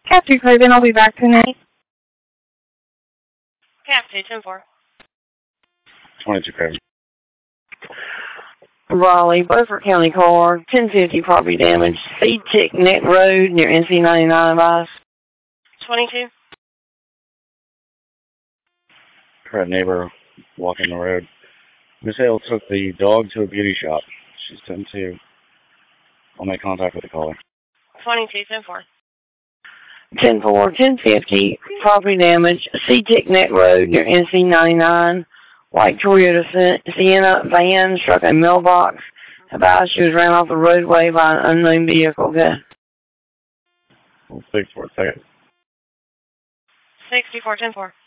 Captain Craven, I'll be back tonight. Captain 10-4. 22 Craven. Raleigh, Beaufort County car, 1050 property damage, Seed Tick Neck Road near NC 99 advice. 22. Current neighbor walking the road. Miss Hale took the dog to a beauty shop. She's 10-2. I'll make contact with the caller. 22 10-4. 10-4, 1050 property damage, Seed Tick Neck Road near NC 99. White Toyota Sienna van struck a mailbox. Advised she was ran off the roadway by an unknown vehicle. Okay. 64 seconds. 64 10-4.